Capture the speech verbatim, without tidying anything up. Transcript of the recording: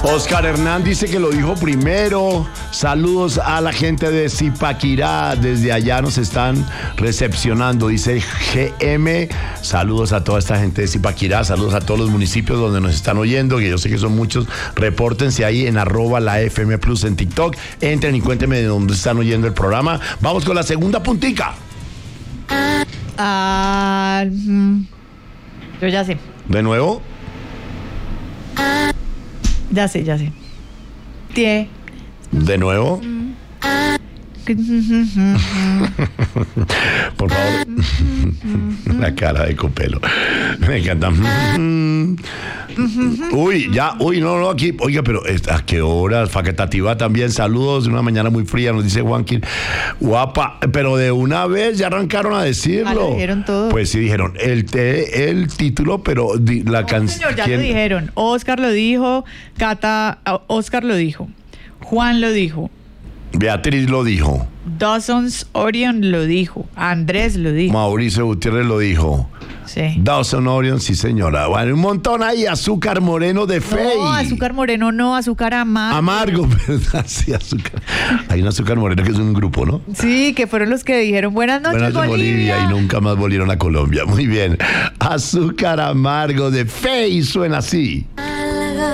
Oscar Hernán dice que lo dijo primero. Saludos a la gente de Zipaquirá. Desde allá nos están recepcionando. Dice G M. Saludos a toda esta gente de Zipaquirá. Saludos a todos los municipios donde nos están oyendo, que yo sé que son muchos. Repórtense ahí en arroba la F M Plus en TikTok. Entren y cuéntenme de dónde están oyendo el programa. Vamos con la segunda puntica. Ah, yo ya sé. ¿De nuevo? Ya sé, ya sé. Tie. ¿De nuevo? Por favor. La cara de Copelo. Me encanta. Uy, ya, uy, no, no, aquí. Oiga, pero ¿a qué horas? Facultativa también. Saludos de una mañana muy fría, nos dice Juanquín. Guapa, pero de una vez ya arrancaron a decirlo. Ah, lo dijeron todo. Pues sí, dijeron el, te, el título, pero di, la No, canción. señor, ya lo dijeron. Oscar lo dijo, Cata, Oscar lo dijo, Juan lo dijo, Beatriz lo dijo. Dawson's Orion lo dijo, Andrés lo dijo. Mauricio Gutiérrez lo dijo. Sí. Dawson Orion, sí señora. Bueno, un montón ahí. Azúcar Moreno de Fey. No, azúcar moreno no, azúcar amargo. Amargo, ¿verdad? Sí, azúcar. Hay un Azúcar Moreno que es un grupo, ¿no? Sí, que fueron los que dijeron buenas noches, Buenas de Bolivia. Bolivia. Y nunca más volvieron a Colombia. Muy bien. Azúcar Amargo de Fey suena así.